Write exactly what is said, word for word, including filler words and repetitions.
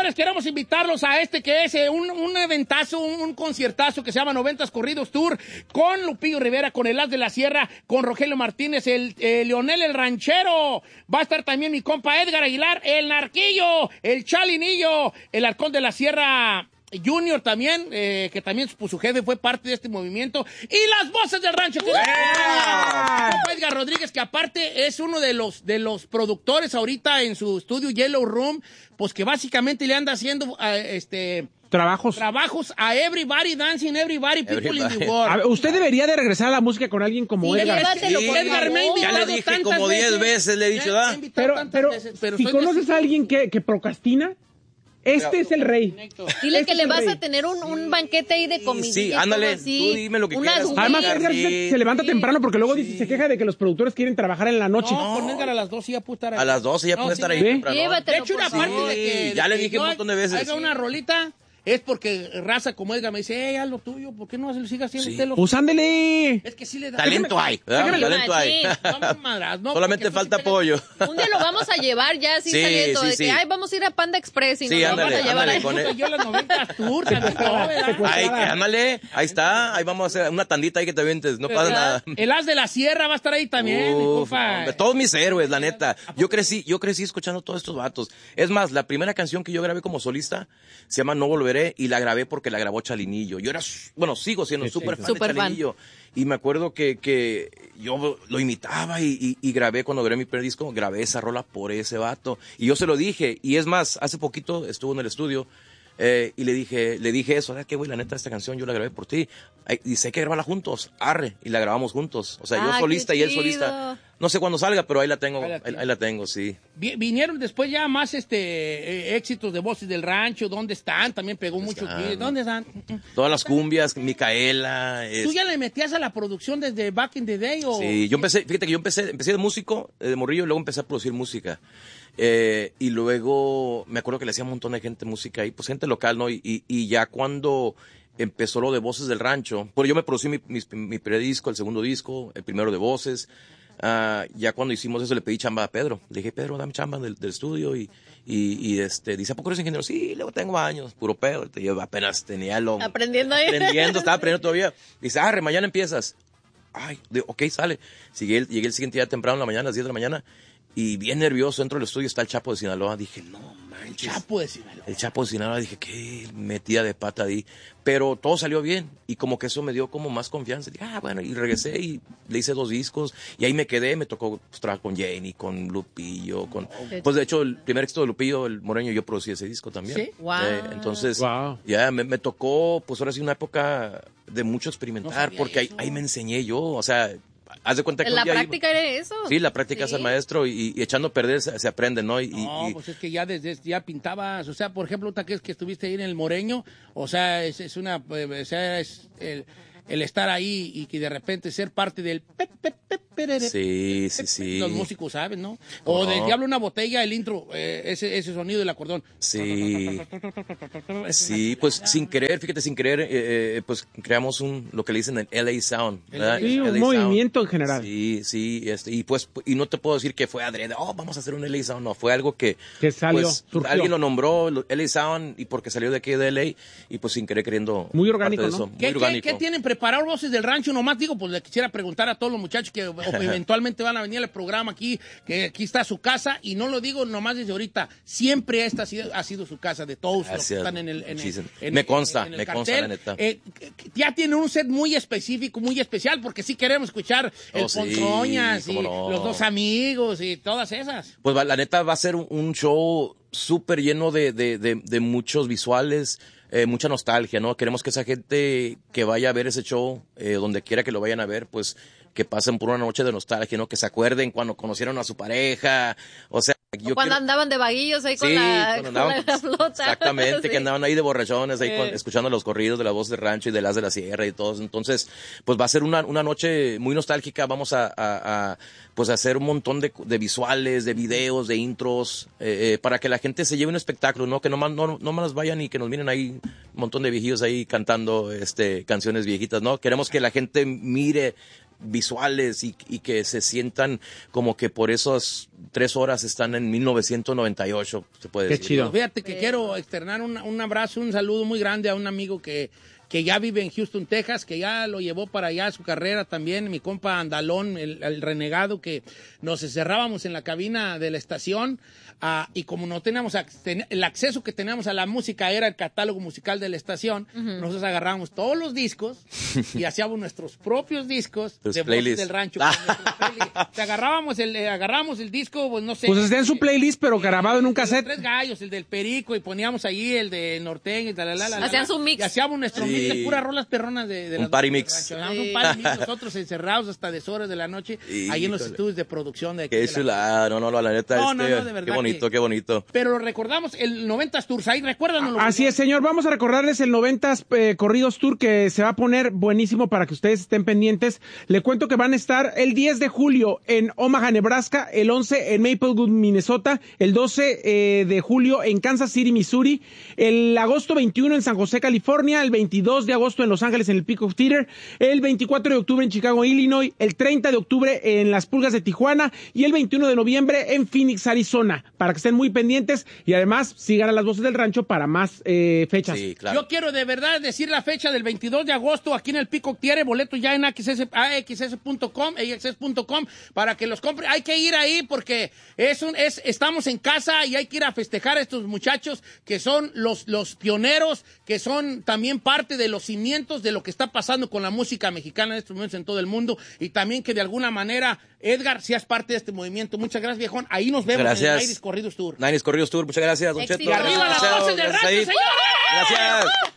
señores, queremos invitarlos a este que es eh, un, un eventazo, un, un conciertazo que se llama noventas Corridos Tour, con Lupillo Rivera, con el As de la Sierra, con Rogelio Martínez, el eh, Leonel el Ranchero, va a estar también mi compa Edgar Aguilar, el Narquillo, el Chalinillo, el Halcón de la Sierra Junior también, eh, que también pues, su jefe fue parte de este movimiento, y las voces del rancho, que yeah. Edgar Rodríguez, que aparte es uno de los, de los productores ahorita en su estudio Yellow Room, pues que básicamente le anda haciendo uh, este... Trabajos. Trabajos a everybody dancing, everybody, people everybody. In the world. A ver, usted debería de regresar a la música con alguien como sí, Edgar. Sí, Edgar me ha invitado ya le dije como diez veces, le he dicho, ¿da? Pero, pero, veces, pero si conoces de... a alguien que, que procrastina, este pero, es el rey. Dile este que le vas rey. a tener un, un banquete ahí de comida. Sí, ándale, tú dime lo que Unas quieras. Además, Edgar sí. se, se levanta sí. temprano porque luego sí. dice, se queja de que los productores quieren trabajar en la noche. No, con Edgar a las doce ya puede estar ahí. A las doce ya no, puede sí, estar ahí. Llévatelo, de hecho, una parte sí. de que... Ya de le que dije un montón de veces. Haga una rolita... Es porque raza como Edgar me dice, hey, haz lo tuyo, ¿por qué no sigue haciendo sí. usted lo Pues ándele. Es que sí le da. Talento hay, talento hay. Madras, no, solamente falta sí apoyo. Un día lo vamos a llevar ya así sí, saliendo, sí, de sí. que, ay, vamos a ir a Panda Express y sí, nos ándale, vamos a llevar ándale, con él. Yo las noventas tour, Ay, ándale, ahí está, ahí vamos a hacer una tandita ahí que te vientes, no pasa nada. El As de la Sierra va a estar ahí también, Uf, hombre, todos mis héroes, la neta. Yo crecí, yo crecí escuchando todos estos vatos. Es más, la primera canción que yo grabé como solista se llama No Volveré y la grabé porque la grabó Chalinillo. Yo era, bueno, sigo siendo sí, súper sí, fan super de Chalinillo. Fan. Y me acuerdo que, que yo lo imitaba y, y, y grabé, cuando grabé mi primer disco, grabé esa rola por ese vato. Y yo se lo dije. Y es más, hace poquito estuvo en el estudio eh, y le dije, le dije eso, ¿qué güey? La neta, esta canción yo la grabé por ti. Y dice, hay que grabarla juntos. Arre. Y la grabamos juntos. O sea, ah, yo solista y él solista. No sé cuándo salga, pero ahí la tengo, ahí, ahí la tengo, sí. Vinieron después ya más este eh, éxitos de Voces del Rancho, ¿dónde están? También pegó mucho. ¿Dónde están? Todas las cumbias, Micaela. Es... ¿Tú ya le metías a la producción desde back in the day? ¿O? Sí, yo empecé, fíjate que yo empecé, empecé de músico, de morrillo, y luego empecé a producir música. Eh, y luego me acuerdo que le hacía un montón de gente música ahí, pues gente local, ¿no? Y, y, y ya cuando empezó lo de Voces del Rancho, pues yo me producí mi, mi, mi primer disco, el segundo disco, el primero de Voces. Uh, ya cuando hicimos eso le pedí chamba a Pedro. Le dije, Pedro, dame chamba del, del estudio. Y, y, y este, dice, ¿a poco eres ingeniero? Sí, luego tengo años, puro pedo. Yo apenas tenía lo... Aprendiendo ahí. Aprendiendo, estaba aprendiendo todavía. Dice, ah, mañana empiezas. Ay, de, ok, sale. Llegué, llegué el siguiente día temprano en la mañana, a las diez de la mañana. Y bien nervioso, dentro del estudio está el Chapo de Sinaloa. Dije, no manches. El Chapo de Sinaloa. El Chapo de Sinaloa. Dije, qué metida de pata ahí. Pero todo salió bien. Y como que eso me dio como más confianza. Dije, ah, bueno, y regresé y le hice dos discos. Y ahí me quedé. Me tocó pues, trabajar con Jenny, con Lupillo. con okay. Pues de hecho, el primer éxito de Lupillo, el Moreño, yo producí ese disco también. Sí. Wow. Eh, entonces, wow. ya me, me tocó, pues ahora sí, una época de mucho experimentar. No porque ahí, ahí me enseñé yo. O sea... Haz de cuenta que la práctica iba. Era eso. Sí, la práctica sí. es el maestro y, y echando a perder se, se aprende, ¿no? Y, no, y, pues es que ya desde ya pintabas, o sea, por ejemplo, que, que estuviste ahí en el Moreño, o sea, es, es una, o sea, es el, el estar ahí y que de repente ser parte del... Pep, pep, pep, sí, sí, sí. Los músicos saben, ¿no? O del Diablo una botella, el intro, eh, ese, ese sonido del acordeón. Sí. Sí, pues sin querer, fíjate, sin querer, eh, pues creamos un, lo que le dicen el L A Sound. ¿verdad? Sí, un L A movimiento Sound. en general. Sí, sí, este, y pues, y no te puedo decir que fue adrede, oh, vamos a hacer un L A Sound, no, fue algo que... Que salió, pues, surgió. Alguien lo nombró, L A Sound, y porque salió de aquí de L A, y pues sin querer queriendo... Muy orgánico, de ¿no? eso, muy ¿Qué, orgánico. ¿qué, ¿Qué tienen preparado Voces del Rancho? Nomás digo, pues le quisiera preguntar a todos los muchachos que eventualmente van a venir al programa aquí, que aquí está su casa, y no lo digo nomás desde ahorita, siempre esta ha sido, ha sido su casa, de todos los que están en el, en el, en, me consta, en el me cartel. consta, la neta. Eh, ya tienen un set muy específico, muy especial, porque sí queremos escuchar el oh, sí, Ponzoñas y no. los dos amigos y todas esas. Pues la neta va a ser un show súper lleno de, de, de, de muchos visuales, eh, mucha nostalgia, ¿no? Queremos que esa gente que vaya a ver ese show, eh, donde quiera que lo vayan a ver, pues que pasen por una noche de nostalgia, ¿no? Que se acuerden cuando conocieron a su pareja, o sea... Yo o cuando quiero... andaban de vaguillos ahí con, sí, la, andaban, con la flota. Exactamente, sí. que andaban ahí de borrachones, ahí eh. con, escuchando los corridos de la Voz del Rancho y de las de la Sierra y todos. Entonces, pues va a ser una, una noche muy nostálgica. Vamos a, a, a pues a hacer un montón de, de visuales, de videos, de intros, eh, eh, para que la gente se lleve un espectáculo, ¿no? Que no más no, no más vayan y que nos miren ahí un montón de viejillos ahí cantando este canciones viejitas, ¿no? Queremos que la gente mire visuales y, y que se sientan como que por esas tres horas están en mil novecientos noventa y ocho, se puede Qué decir. chido. Fíjate que quiero externar un, un abrazo, un saludo muy grande a un amigo que, que ya vive en Houston, Texas, que ya lo llevó para allá su carrera también, mi compa Andalón, el, el renegado, que nos encerrábamos en la cabina de la estación uh, y como no teníamos ac- el acceso que teníamos a la música era el catálogo musical de la estación, uh-huh. nosotros agarrábamos todos los discos y hacíamos nuestros propios discos Tus de playlists. Voces del Rancho. Te agarrábamos el, eh, agarrábamos el disco, pues no sé. Pues está en su playlist, pero eh, grabado en un de los cassette. Tres Gallos, el del Perico, y poníamos ahí el de Norteño y tal, la, la, la, Hacían la, su mix. Y hacíamos nuestro Sí. mix de puras rolas perronas de, de Un las party voces mix. del rancho. Hacíamos Sí. un party mix, nosotros encerrados hasta deshoras de la noche, Híjole. ahí en los estudios de producción de aquí. Qué de la- chulada, no, no, no, la neta, No, este, no, no, de verdad qué bonito, que- qué bonito. Pero recordamos el noventas Tours, ahí recuérdanoslo. Así es, señor. Vamos a recordarles el noventas eh, Corridos Tour que se va a poner buenísimo para que ustedes estén pendientes. Le cuento que van a estar el diez de julio en Omaha, Nebraska, el once en Maplewood, Minnesota, el doce eh, de julio en Kansas City, Missouri, el agosto veintiuno en San José, California, el veintidós de agosto en Los Ángeles en el Peacock Theater, el veinticuatro de octubre en Chicago, Illinois, el treinta de octubre en Las Pulgas de Tijuana y el veintiuno de noviembre en Phoenix, Arizona, para que estén muy pendientes y además sigan a las Voces del Rancho para más eh, fechas. Sí, claro. Yo quiero de verdad decir la fecha del veintidós de agosto aquí en el Peacock Theater, boletos ya en A X S punto com, A X S punto com, para que los compre. Hay que ir ahí porque es un, es, estamos en casa y hay que ir a festejar a estos muchachos que son los, los pioneros, que son también parte de los cimientos de lo que está pasando con la música mexicana en estos momentos en todo el mundo y también que de alguna manera, Edgar, seas parte de este movimiento. Muchas gracias, viejón. Ahí nos vemos Gracias. en el Iris Corridos Tour. Nineties Corridos Tour, muchas gracias, Don Éxito. Cheto. Y arriba las Chao, voces del gracias, rancho, Said. señores. Gracias.